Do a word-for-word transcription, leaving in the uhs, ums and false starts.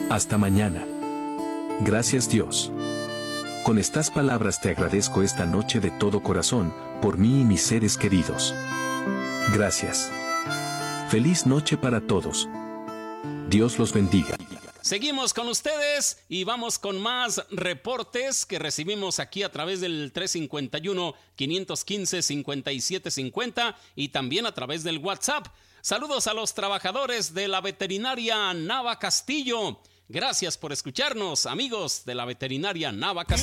Hasta mañana. Gracias, Dios. Con estas palabras te agradezco esta noche de todo corazón, por mí y mis seres queridos. Gracias. Feliz noche para todos. Dios los bendiga. Seguimos con ustedes y vamos con más reportes que recibimos aquí a través del tres cinco uno, cinco uno cinco, cinco siete cinco cero y también a través del WhatsApp. Saludos a los trabajadores de la veterinaria Nava Castillo. Gracias por escucharnos, amigos de la veterinaria Nava Castillo.